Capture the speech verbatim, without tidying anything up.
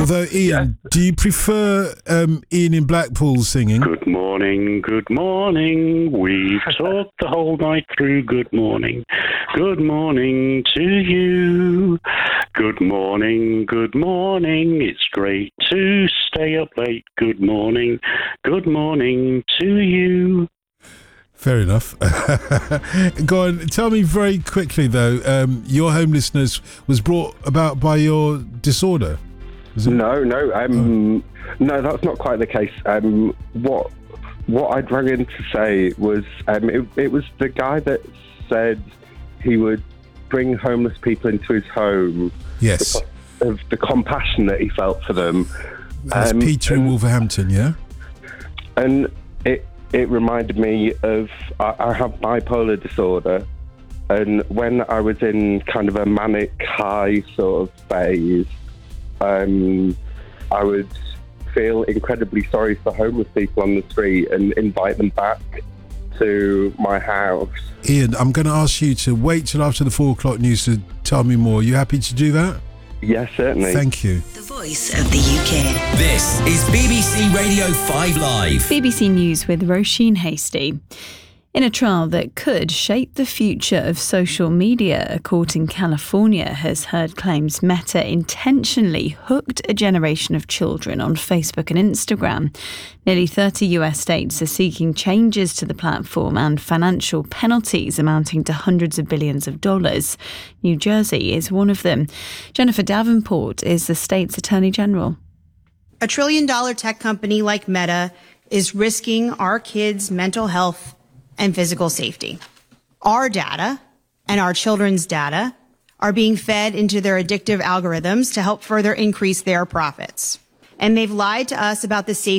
Although, Ian, Yes. do you prefer um, Ian in Blackpool singing? Good morning, good morning. We've talked the whole night through. Good morning, good morning to you. Good morning, good morning. It's great to stay up late. Good morning, good morning to you. Fair enough. Go on, tell me very quickly, though, um, your homelessness was brought about by your disorder? Is it? No, no, um, oh. no, that's not quite the case. Um, what what I'd rang in to say was um, it, it was the guy that said he would bring homeless people into his home. Yes. Because of the compassion that he felt for them. That's um, Peter in Wolverhampton, yeah? And it it reminded me of, I, I have bipolar disorder, and when I was in kind of a manic high sort of phase, um, I would feel incredibly sorry for homeless people on the street and invite them back to my house. Ian, I'm going to ask you to wait till after the four o'clock news to tell me more. Are you happy to do that? Yes, certainly. Thank you. The voice of the U K. This is B B C Radio five Live. B B C News with Roisin Hasty. In a trial that could shape the future of social media, a court in California has heard claims Meta intentionally hooked a generation of children on Facebook and Instagram. Nearly thirty U S states are seeking changes to the platform and financial penalties amounting to hundreds of billions of dollars. New Jersey is one of them. Jennifer Davenport is the state's Attorney General. A trillion dollar tech company like Meta is risking our kids' mental health and physical safety. Our data and our children's data are being fed into their addictive algorithms to help further increase their profits. And they've lied to us about the safety